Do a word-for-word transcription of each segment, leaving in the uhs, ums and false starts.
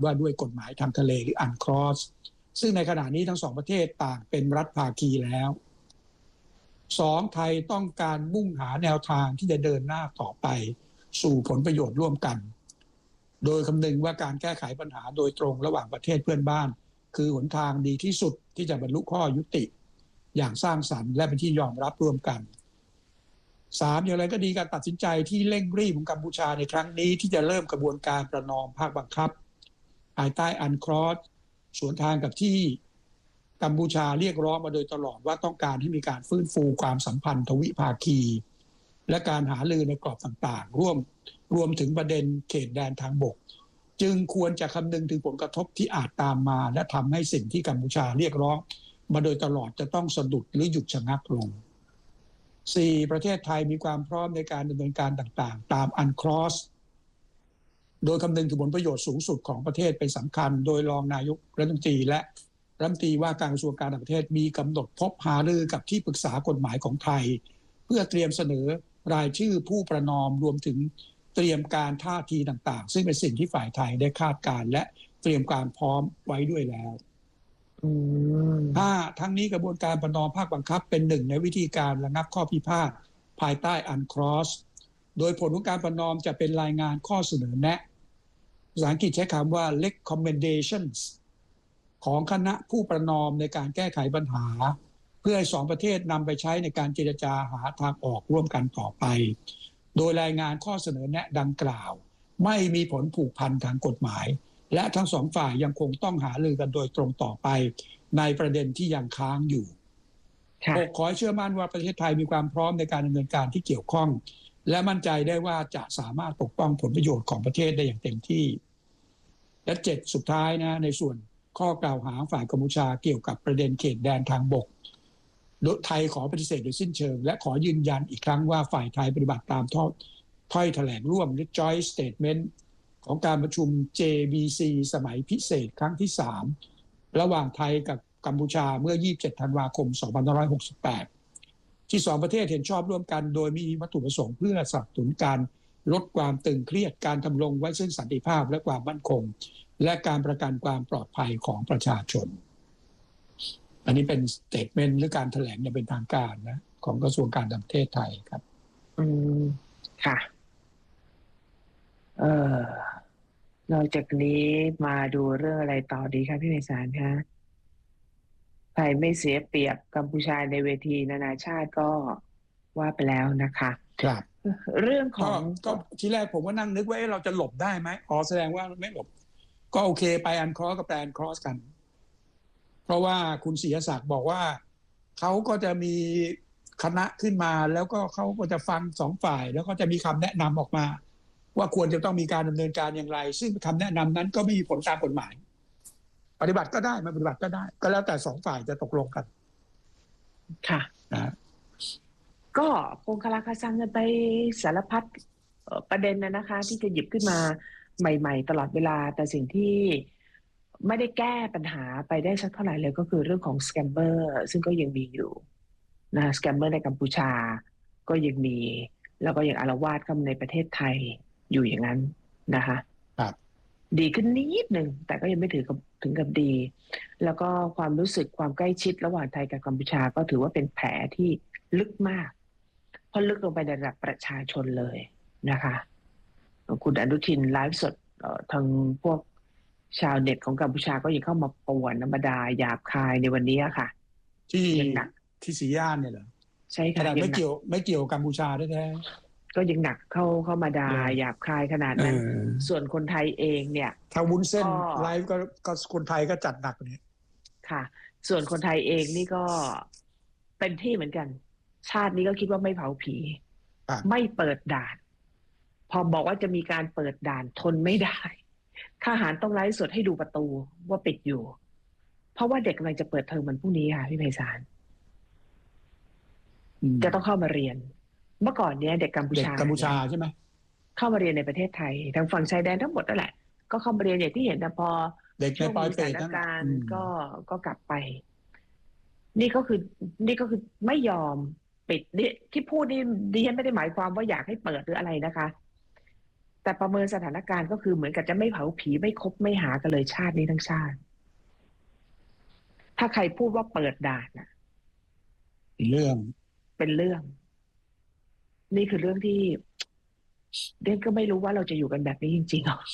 ว่าด้วยกฎหมายทางทะเลหรืออันครอสซึ่งในขณะนี้ทั้งสองประเทศต่างเป็นรัฐภาคีแล้วสองไทยต้องการมุ่งหาแนวทางที่จะเดินหน้าต่อไปสู่ผลประโยชน์ร่วมกันโดยคำนึงว่าการแก้ไขปัญหาโดยตรงระหว่างประเทศเพื่อนบ้านคือหนทางดีที่สุดที่จะบรรลุข้อยุติอย่างสร้างสรรค์และเป็นที่ยอมรับร่วมกันสามอย่างไรก็ดีการตัดสินใจที่เร่งรีบของกัมพูชาในครั้งนี้ที่จะเริ่มกระบวนการประนอมภาคบังคับภายใต้อันครอสสวนทางกับที่กัมพูชาเรียกร้องมาโดยตลอดว่าต้องการให้มีการฟื้นฟูความสัมพันธ์ทวิภาคีและการหารือในกรอบต่างๆร่วมรวมถึงประเด็นเขตแดนทางบกจึงควรจะคำนึงถึงผลกระทบที่อาจตามมาและทำให้สิ่งที่กัมพูชาเรียกร้องมาโดยตลอดจะต้องสะดุดหรือหยุดชะงักลง สี่ ประเทศไทยมีความพร้อมในการดำเนินการต่างๆตามอันครอสโดยคำนึงถึงผลประโยชน์สูงสุดของประเทศเป็นสำคัญโดยรองนายกรัฐมนตรีและรัฐมนตรีว่าการกระทรวงการต่างประเทศมีกำหนดพบหารือกับที่ปรึกษากฎหมายของไทยเพื่อเตรียมเสนอรายชื่อผู้ประนอมรวมถึงเตรียมการท่าทีต่างๆซึ่งเป็นสิ่งที่ฝ่ายไทยได้คาดการและเตรียมการพร้อมไว้ด้วยแล้วห้าทั้งนี้กระบวนการประนอมภาคบังคับเป็นหนึ่งในวิธีการระงับข้อพิพาทภายใต้อันครอสโดยผลของการประนอมจะเป็นรายงานข้อเสนอแนะภาษาอังกฤษใช้คำว่า recommendations ของคณะผู้ประนอมในการแก้ไขปัญหาเพื่อให้สองประเทศนำไปใช้ในการเจรจาหาทางออกร่วมกันต่อไปโดยรายงานข้อเสนอแนะดังกล่าวไม่มีผลผูกพันทางกฎหมายและทั้งสองฝ่ายยังคงต้องหารือกันโดยตรงต่อไปในประเด็นที่ยังค้างอยู่ขอให้เชื่อมั่นว่าประเทศไทยมีความพร้อมในการดำเนินการที่เกี่ยวข้องและมั่นใจได้ว่าจะสามารถปกป้องผลประโยชน์ของประเทศได้อย่างเต็มที่และเจ็ดสุดท้ายนะในส่วนข้อกล่าวหาฝ่ายกัมพูชาเกี่ยวกับประเด็นเขตแดนทางบกไทยขอปฏิเสธโดยสิ้นเชิงและขอยืนยันอีกครั้งว่าฝ่ายไทยปฏิบัติตามถ้อยแถลงร่วมหรือ Joint Statement ของการประชุม เจ บี ซี สมัยพิเศษครั้งที่สามระหว่างไทยกับกัมพูชาเมื่อยี่สิบเจ็ดธันวาคมสองพันห้าร้อยหกสิบแปดที่สองประเทศเห็นชอบร่วมกันโดยมีวัตถุประสงค์เพื่อสนับสนุนการลดความตึงเครียดการทำรงไว้ซึ่งสันติภาพและความมั่นคงและการประกันความปลอดภัยของประชาชนอันนี้เป็นสเตทเมนต์หรือการแถลงอย่างเป็นทางการนะของกระทรวงการต่างประเทศไทยครับอืมค่ะเออนอกจากนี้มาดูเรื่องอะไรต่อดีคะพี่ไพศาลคะไทยไม่เสียเปรียบกัมพูชาในเวทีนานาชาติก็ว่าไปแล้วนะคะครับเรื่องของก็ทีแรกผมก็นั่งนึกว่าเราจะหลบได้ไหมอ๋อแสดงว่าไม่หลบก็โอเคไปอันครอสกับแปลนครอสกันเพราะว่าคุณศรีศักดิ์บอกว่าเขาก็จะมีคณะขึ้นมาแล้วก็เขาก็จะฟังสองฝ่ายแล้วก็จะมีคำแนะนำออกมาว่าควรจะต้องมีการดำเนินการอย่างไรซึ่งคำแนะนำนั้นก็ไม่มีผลตามกฎหมายปฏิบัติก็ได้ไม่ปฏิบัติก็ได้ก็แล้วแต่สองฝ่ายจะตกลงกันค่ะนะก็คงคลาคาซังกันไปสารพัดประเด็นนะนะคะที่จะหยิบขึ้นมาใหม่ๆตลอดเวลาแต่สิ่งที่ไม่ได้แก้ปัญหาไปได้สักเท่าไหร่เลยก็คือเรื่องของสแกมเมอร์ซึ่งก็ยังมีอยู่นะสแกมเมอร์ในกัมพูชาก็ยังมีแล้วก็ยังอาละวาดเข้ามาในประเทศไทยอยู่อย่างนั้นนะคะครับดีขึ้นนิดหนึ่งแต่ก็ยังไม่ถือกับถึงกับดีแล้วก็ความรู้สึกความใกล้ชิดระหว่างไทยกับกัมพูชาก็ถือว่าเป็นแผลที่ลึกมากเพราะลึกลงไปในระดับประชาชนเลยนะคะคุณอนุทินไลฟ์สดทางพวกชาวเน็ตของกัมพูชาก็ยังเข้ามาป่วนธรรมดาหยาบคายในวันนี้ค่ะที่ที่สีย่านเนี่ยเหรอใช่ค่ะไม่เกี่ยวไม่เกี่ยวกัมพูชาแท้ๆก็ยังหนักเข้าเข้ามาด่าหยาบคายขนาดนั้นส่วนคนไทยเองเนี่ยทางวุ้นเส้นไลฟ์ก็ก็คนไทยก็จัดหนักเนี่ยค่ะส่วนคนไทยเองนี่ก็เป็นที่เหมือนกันชาตินี้ก็คิดว่าไม่เผาผีไม่เปิดด่านพอบอกว่าจะมีการเปิดด่านทนไม่ได้ทหารต้องไลฟ์สดให้ดูประตูว่าปิดอยู่เพราะว่าเด็กกำลังจะเปิดเทอมวันพรุ่งนี้ค่ะพี่ไพศาลจะต้องเข้ามาเรียนเมื่อก่อนเนี้ยเด็กกัมพูชากัมพูชาใช่ไหมเข้ามาเรียนในประเทศไทยทางฝั่งชายแดนทั้งหมดนั่นแหละก็เข้ามาเรียนอย่างที่เห็นนะพอเด็กในปลายปีสถานการณ์ก็ก็กลับไปนี่ก็คือนี่ก็คือไม่ยอมปิดนี่ที่พูดนี่ดิฉันไม่ได้หมายความว่าอยากให้เปิดหรืออะไรนะคะแต่ประเมินสถานการณ์ก็คือเหมือนกับจะไม่เผาผีไม่คบไม่หากันเลยชาตินี้ทั้งชาติถ้าใครพูดว่าเปิดด่านน่ะเรื่องเป็นเรื่อง นี่คือเรื่องที่เด็กก็ไม่รู้ว่าเราจะอยู่กันแบบนี้จริงๆหรอ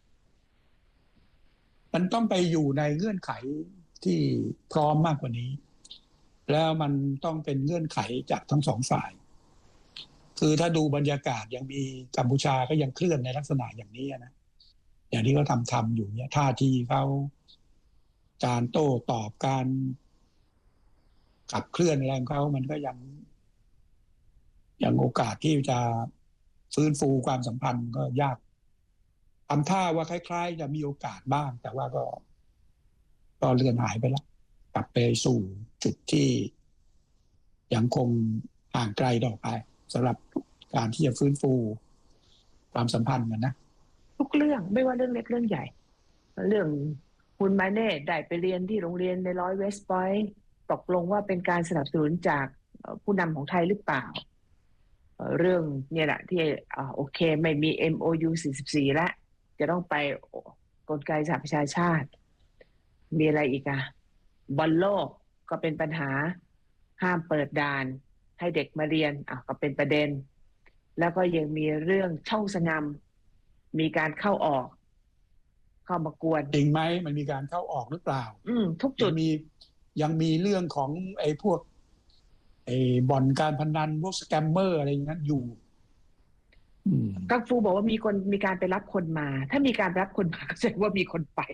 มันต้องไปอยู่ในเงื่อนไขที่พร้อมมากกว่านี้ แล้วมันต้องเป็นเงื่อนไขจากทั้งสองฝ่าย คือถ้าดูบรรยากาศยังมีกัมพูชาก็ยังเคลื่อนในลักษณะอย่างนี้นะอย่างที่เขาทำทำอยู่เนี่ยท่าทีเขาการโต้ตอบการขับเคลื่อนอะไรของเขามันก็ยังยังโอกาสที่จะฟื้นฟูความสัมพันธ์ก็ยากทำท่าว่าคล้ายๆจะมีโอกาสบ้างแต่ว่าก็ก็เลือนหายไปแล้วกลับไปสู่จุดที่ยังคงห่างไกลต่อไปสำหรับการที่จะฟื้นฟูความสัมพันธ์กันนะทุกเรื่องไม่ว่าเรื่องเล็กเรื่องใหญ่เรื่องคุณมาเน่ได้ไปเรียนที่โรงเรียนในร้อยเวสต์พอยต์ตกลงว่าเป็นการสนับสนุนจากผู้นำของไทยหรือเปล่าเรื่องเนี่ยแหละที่โอเคไม่มี เอ็ม โอ ยู สี่สิบสี่แล้วจะต้องไปกลไกสหประชาชาติมีอะไรอีกอะบอลโลกก็เป็นปัญหาห้ามเปิดด่านให้เด็กมาเรียนอ่ะก็เป็นประเด็นแล้วก็ยังมีเรื่องช่องสนามมีการเข้าออกเข้ามากวนจริงไหมมันมีการเข้าออกหรือเปล่าอืมทุกจุดมียังมีเรื่องของไอ้พวกไอ้บ่อนการพนันพวกสแกมเมอร์อะไรอย่างนั้นอยู่กังฟูบอกว่ามีคนมีการไปรับคนมาถ้ามีการรับคนมาก็แสดงว่ามีคนไป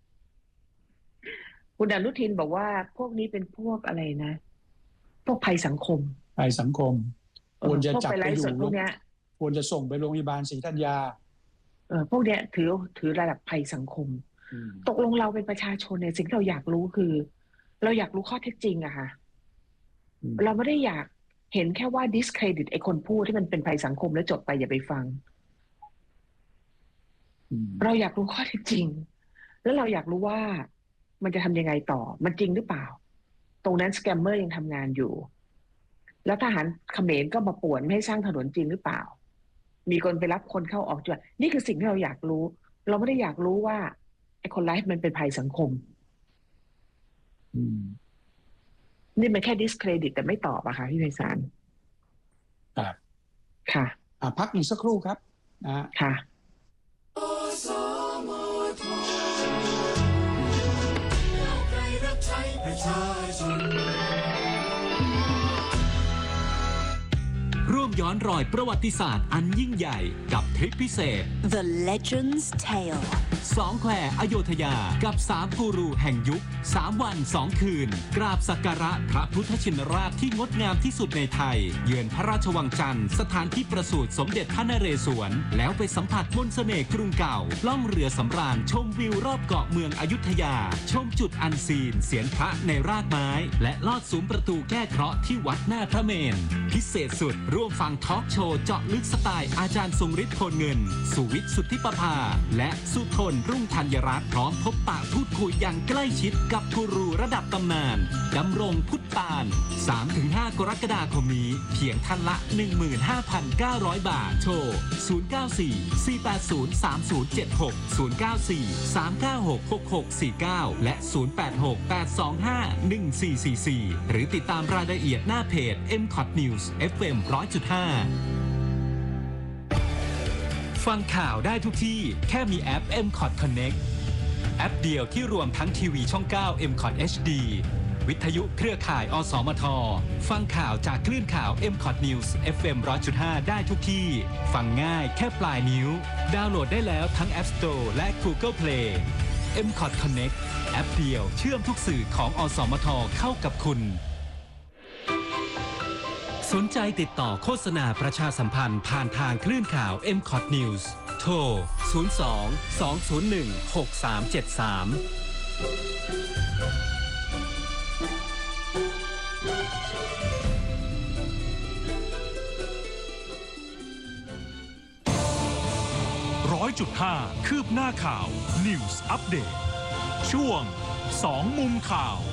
คุณอนุทินบอกว่าพวกนี้เป็นพวกอะไรนะพวกภัยสังคมภัยสังคมควรจะจับไปอยู่พวกนี้ควรจะส่งไปโรงพยาบาลศรีธัญญาเออพวกเนี้ยถือถือระดับภัยสังคมตกลงเราเป็นประชาชนเนี่ยสิ่งที่เราอยากรู้คือ เราอยากรู้ข้อเท็จจริงอะค่ะเราไม่ได้อยากเห็นแค่ว่า discredit ไอ้คนพูดที่มันเป็นภัยสังคมแล้วจบไปอย่าไปฟังเราอยากรู้ข้อเท็จจริงแล้วเราอยากรู้ว่ามันจะทำยังไงต่อมันจริงหรือเปล่าตรงนั้นสแกมเมอร์ยังทำงานอยู่แล้วทหารเขมรก็มาป่วนไม่ให้สร้างถนนจริงหรือเปล่ามีคนไปรับคนเข้าออกจุดนี่คือสิ่งที่เราอยากรู้เราไม่ได้อยากรู้ว่าไอ้คนร้ายมันเป็นภัยสังคมนี่มันแค่ discredit แต่ไม่ตอบอะค่ะพี่ไพศาลครับค่ะอ่าพักอีกสักครู่ครับนะค่ะร่วมย้อนรอยประวัติศาสตร์อันยิ่งใหญ่กับทริปพิเศษ The Legend's Tale สองแควอโยธยากับสามกูรูแห่งยุคสามวันสองคืนกราบสักการะพระพุทธชินราชที่งดงามที่สุดในไทยเยือนพระราชวังจันทร์สถานที่ประสูติสมเด็จพระนเรศวรแล้วไปสัมผัสมนต์เสน่ห์กรุงเก่าล่องเรือสำราญชมวิวรอบเกาะเมืองอยุธยาชมจุดอันซีนเสียงพระในรากไม้และลอดซุ้มประตูแก้เคราะห์ที่วัดหน้าพระเมรุพิเศษสุดร่วมฟังทอล์กโชว์เจาะลึกสไตล์อาจารย์ทรงฤทธิ์โพลเงินสุวิทย์สุทธิประภาและสุทนรุ่งธัญรัตน์พร้อมพบปะพูดคุยอย่างใกล้ชิดกับกูรูระดับตำนานดำรงพุทธปาน สามถึงห้า กรกฎาคมนี้เพียงท่านละ หนึ่งหมื่นห้าพันเก้าร้อย บาทโทร ศูนย์ เก้า สี่ สี่ แปด ศูนย์ สาม ศูนย์ เจ็ด หก ศูนย์ เก้า สี่ สาม เก้า หก หก หก สี่ เก้า และ ศูนย์ แปด หก แปด สอง ห้า หนึ่ง สี่ สี่ สี่ หรือติดตามรายละเอียดหน้าเพจ เอ็ม คอท News เอฟ เอ็ม หนึ่งร้อยจุดห้าฟังข่าวได้ทุกที่แค่มีแอป เอ็ม คอท Connect แอปเดียวที่รวมทั้งทีวีช่อง เก้า เอ็ม คอท เอช ดี วิทยุเครือข่าย อสมท ฟังข่าวจากคลื่นข่าว เอ็ม คอท News เอฟ เอ็ม หนึ่งร้อยจุดห้า ได้ทุกที่ฟังง่ายแค่ปลายนิ้วดาวน์โหลดได้แล้วทั้ง App Store และ Google Play เอ็ม คอท Connect แอปเดียวเชื่อมทุกสื่อของอสมทเข้ากับคุณสนใจติดต่อโฆษณาประชาสัมพันธ์ผ่านทางคลื่นข่าว เอ็ม คอท News โทร ศูนย์ สอง สอง ศูนย์ หนึ่ง หก สาม เจ็ด สามร้อยจุดห้า คืบหน้าข่าว News Update ช่วงสองมุมข่าว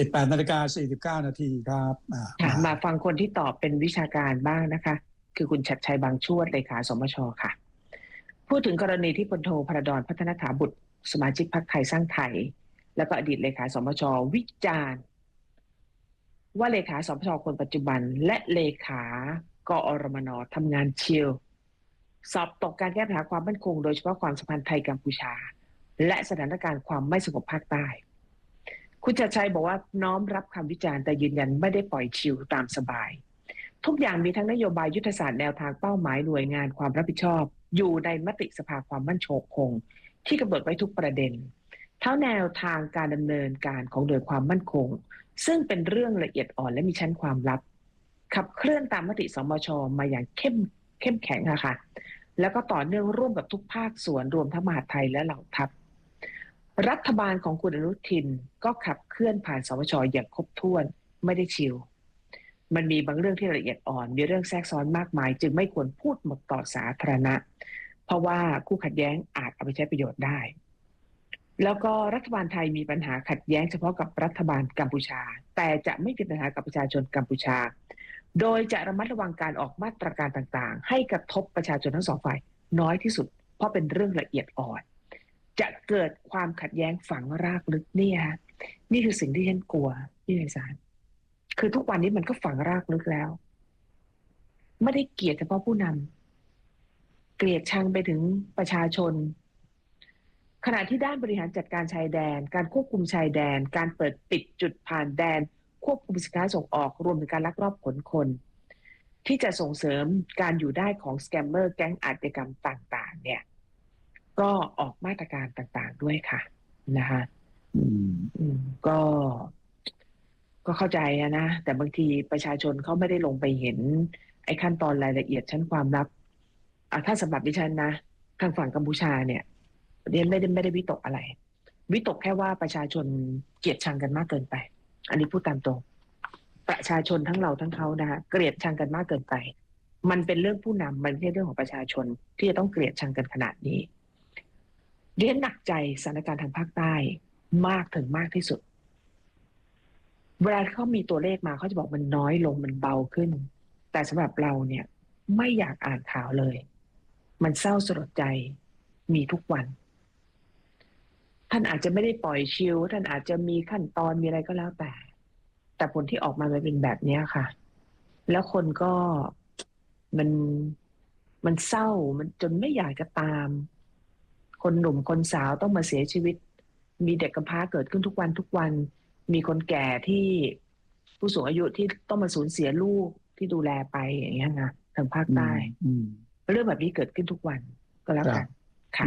สิบแปดนาฬิกาสี่สิบเก้านาทีครับค่ะมาฟังคนที่ตอบเป็นวิชาการบ้างนะคะคือคุณชัดชัยบางชวดเลขาสมชค่ะพูดถึงกรณีที่พลโทพระดอนพัฒนถาบุตรสมาชิกพรรคไทยสร้างไทยแล้วก็อดีตเลขาสมชวิจารณ์ว่าเลขาสมชคนปัจจุบันและเลขากอรมนทำงานชิลสอบตกการแก้ปัญหาความมั่นคงโดยเฉพาะความสัมพันธ์ไทยกัมพูชาและสถานการณ์ความไม่สงบภาคใต้คุณชัดชัยบอกว่าน้อมรับคำวิจารณ์แต่ยืนยันไม่ได้ปล่อยชิลตามสบายทุกอย่างมีทั้งนโยบายยุทธศาสตร์แนวทางเป้าหมายหน่วยงานความรับผิดชอบอยู่ในมติสภาความมั่นคงที่กำหนดไว้ทุกประเด็นเท่าแนวทางการดำเนินการของหน่วยความมั่นคงซึ่งเป็นเรื่องละเอียดอ่อนและมีชั้นความลับขับเคลื่อนตามมติสมชมาอย่างเข้มเข้มแข็งอะค่ะแล้วก็ต่อเนื่องร่วมกับทุกภาคส่วนรวมทั้งมหาดไทยและเหล่าทัพรัฐบาลของคุณอนุทินก็ขับเคลื่อนผ่านสมชอย่างครบถ้วนไม่ได้ชิลมันมีบางเรื่องที่ละเอียดอ่อนมีเรื่องแทรกซ้อนมากมายจึงไม่ควรพูดหมดต่อสาธารณะเพราะว่าคู่ขัดแย้งอาจเอาไปใช้ประโยชน์ได้แล้วก็รัฐบาลไทยมีปัญหาขัดแย้งเฉพาะกับรัฐบาลกัมพูชาแต่จะไม่มีปัญหากับประชาชนกัมพูชาโดยจะระมัดระวังการออกมาตรการต่างๆให้กระทบประชาชนทั้งสองฝ่ายน้อยที่สุดเพราะเป็นเรื่องละเอียดอ่อนจะเกิดความขัดแย้งฝังรากลึกเนี่ยนี่คือสิ่งที่ฉันกลัวพี่ไพศาลคือทุกวันนี้มันก็ฝังรากลึกแล้วไม่ได้เกลียดเฉพาะผู้นำเกลียดชังไปถึงประชาชนขณะที่ด้านบริหารจัดการชายแดนการควบคุมชายแดนการเปิดปิดจุดผ่านแดนควบคุมสินค้าส่งออกรวมถึงการลักลอบขนคนที่จะส่งเสริมการอยู่ได้ของสแกมเมอร์แก๊งอาชญากรรมต่างๆเนี่ยก็ออกมาตรการต่างๆด้วยค่ะนะคะอืมอืมก็ก็เข้าใจนะแต่บางทีประชาชนเขาไม่ได้ลงไปเห็นไอ้ขั้นตอนรายละเอียดชั้นความลับอ่ะถ้าสำหรับดิฉันนะทางฝั่งกัมพูชาเนี่ยเรียนไม่ได้ไม่ได้วิตกอะไรวิตกแค่ว่าประชาชนเกลียดชังกันมากเกินไปอันนี้พูดตามตรงประชาชนทั้งเราทั้งเขานะคะเกลียดชังกันมากเกินไปมันเป็นเรื่องผู้นำมันไม่ใช่เรื่องของประชาชนที่จะต้องเกลียดชังกันขนาดนี้เรียนหนักใจสถานการณ์ทางภาคใต้มากถึงมากที่สุดเวลาเขามีตัวเลขมาเขาจะบอกมันน้อยลงมันเบาขึ้นแต่สำหรับเราเนี่ยไม่อยากอ่านข่าวเลยมันเศร้าสลดใจมีทุกวันท่านอาจจะไม่ได้ปล่อยชิลท่านอาจจะมีขั้นตอนมีอะไรก็แล้วแต่แต่ผลที่ออกมามันเป็นแบบนี้ค่ะแล้วคนก็มันมันเศร้ามันจนไม่อยากจะตามคนหนุ่มคนสาวต้องมาเสียชีวิตมีเด็กกำพร้าเกิดขึ้นทุกวันทุกวันมีคนแก่ที่ผู้สูงอายุที่ต้องมาสูญเสียลูกที่ดูแลไปอย่างเงี้ยนะทางภาคใต้เรื่องแบบนี้เกิดขึ้นทุกวันก็แล้วกันค่ะ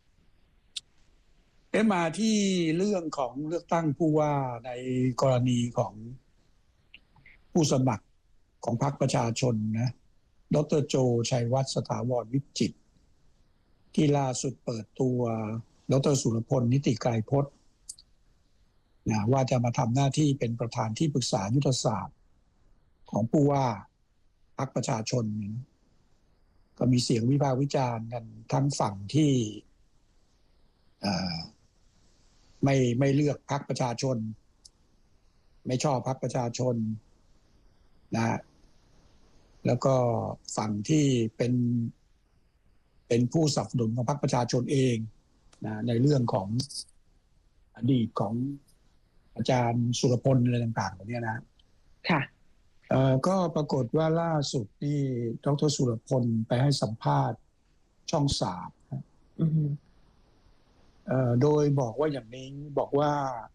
เอ๊ะมาที่เรื่องของเลือกตั้งผู้ว่าในกรณีของผู้สมัครของพรรคประชาชนนะดร.โจชัยวัฒน์สถาวรวิจิตรที่ล่าสุดเปิดตัวดร.สุรพลนิติไกรพจน์นะว่าจะมาทำหน้าที่เป็นประธานที่ปรึกษายุทธศาสตร์ของผู้ว่าพรรคประชาชนนะก็มีเสียงวิพากษ์วิจารณ์กันทั้งฝั่งที่ไม่ไม่เลือกพรรคประชาชนไม่ชอบพรรคประชาชนนะแล้วก็ฝั่งที่เป็นเป็นผู้สนับสนุนของพรรคประชาชนเองนะในเรื่องของอดีตของอาจารย์สุรพลอะไรต่างๆแบบนี้นะค่ะเอ่อก็ปรากฏว่าล่าสุดนี่ดร.สุรพลไปให้สัมภาษณ์ช่องสามอือฮึโดยบอกว่าอย่างนี้บอกว่า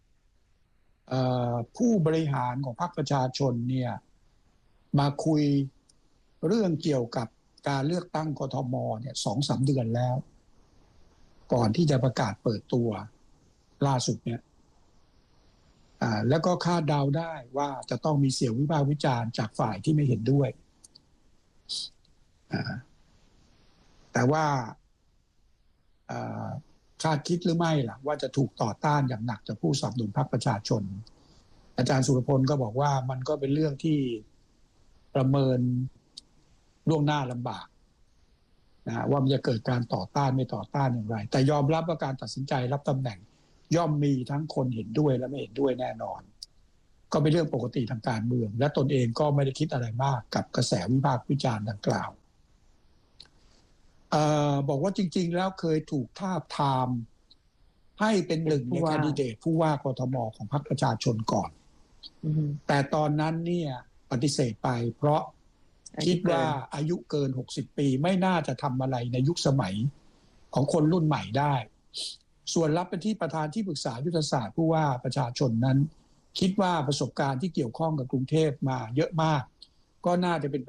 ผู้บริหารของพรรคประชาชนเนี่ยมาคุยเรื่องเกี่ยวกับการเลือกตั้งกทมเนี่ยสองสามเดือนแล้วก่อนที่จะประกาศเปิดตัวล่าสุดเนี่ยแล้วก็คาดเดาได้ว่าจะต้องมีเสียงวิพากษ์วิจารณ์จากฝ่ายที่ไม่เห็นด้วยแต่ว่าคาดคิดหรือไม่ล่ะว่าจะถูกต่อต้านอย่างหนักจากผู้สนับสนุนพรรคประชาชนอาจารย์สุรพลก็บอกว่ามันก็เป็นเรื่องที่ประเมินล่วงหน้าลำบากนะว่ามันจะเกิดการต่อต้านไม่ต่อต้านอย่างไรแต่ยอมรับว่าการตัดสินใจรับตำแหน่งย่อมมีทั้งคนเห็นด้วยและไม่เห็นด้วยแน่นอนก็เป็นเรื่องปกติทางการเมืองและตนเองก็ไม่ได้คิดอะไรมากกับกระแสวิพากษ์วิจารณ์ดังกล่าวเอ่อบอกว่าจริงๆแล้วเคยถูกทาบทามให้เป็นหนึ่งในแคนดิเดตผู้ว่ากทมของพรรคประชาชนก่อนแต่ตอนนั้นเนี่ยปฏิเสธไปเพราะคิดว่าอายุเกินหกสิบปีไม่น่าจะทำอะไรในยุคสมัยของคนรุ่นใหม่ได้ส่วนรับเป็นที่ประธานที่ปรึกษายุทธศาสตร์ผู้ว่าประชาชนนั้นคิดว่าประสบการณ์ที่เกี่ยวข้องกับกรุงเทพมาเยอะมากก็น่าจะเป็น